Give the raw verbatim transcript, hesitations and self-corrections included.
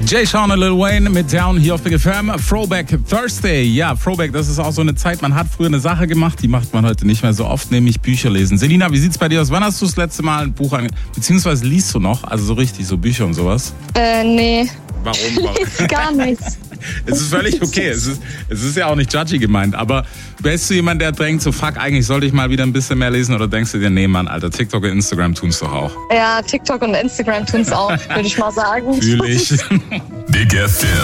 Jay Sean und Lil Wayne mit Down hier auf Big F M. Throwback Thursday. Ja, Throwback, das ist auch so eine Zeit, man hat früher eine Sache gemacht, die macht man heute nicht mehr so oft, nämlich Bücher lesen. Selina, wie sieht's bei dir aus? Wann hast du das letzte Mal ein Buch ange... Beziehungsweise liest du noch? Also so richtig, so Bücher und sowas? Äh, nee. Warum? Warum? Gar nichts. Es ist völlig okay. Es ist, es ist ja auch nicht judgy gemeint. Aber bist du jemand, der denkt so, fuck, eigentlich sollte ich mal wieder ein bisschen mehr lesen? Oder denkst du dir, nee, Mann, Alter, TikTok und Instagram tun's doch auch? Ja, TikTok und Instagram tun's auch, würde ich mal sagen. Fühl ich. Big F M.